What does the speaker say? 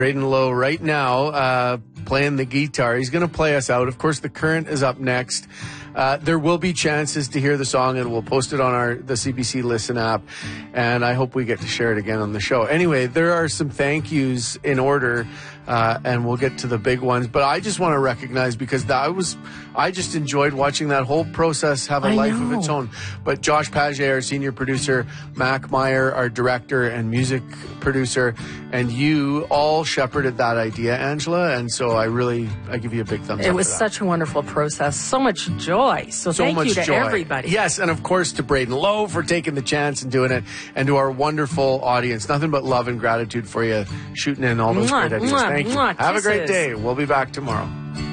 Braden Lowe right now playing the guitar. He's going to play us out. Of course, The Current is up next. There will be chances to hear the song, and we'll post it on the CBC Listen app, and I hope we get to share it again on the show. Anyway, there are some thank yous in order, and we'll get to the big ones. But I just want to recognize, because I just enjoyed watching that whole process have a life of its own. But Josh Paget, our senior producer, Mac Meyer, our director and music producer, and you all shepherded that idea, Angela, and so I give you a big thumbs up. It was such a wonderful process. So much joy. So thank you to everybody. Yes, and of course to Braden Lowe for taking the chance and doing it, and to our wonderful audience. Nothing but love and gratitude for you shooting in all those great ideas. Thank you. Have a great day. We'll be back tomorrow.